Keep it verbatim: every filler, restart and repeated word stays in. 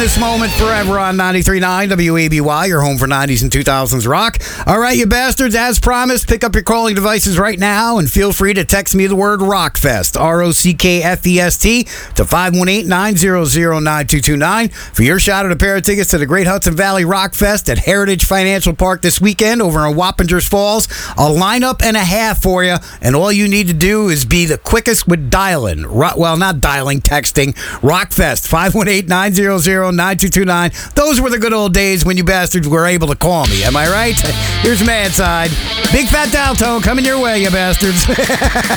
this moment forever on ninety-three point nine W A B Y, your home for nineties and two thousands rock. All right, you bastards, as promised, pick up your calling devices right now and feel free to text me the word Rockfest, R O C K F E S T, to five one eight, nine zero zero, nine two two nine for your shot at a pair of tickets to the Great Hudson Valley Rockfest at Heritage Financial Park this weekend over in Wappingers Falls. A lineup and a half for you, and all you need to do is be the quickest with dialing. Ro- well, not dialing, texting. Rockfest, five one eight, nine zero zero, nine two two nine. Those were the good old days when you bastards were able to call me. Am I right? Here's Mad Side. Big Fat Dial Tone coming your way, you bastards.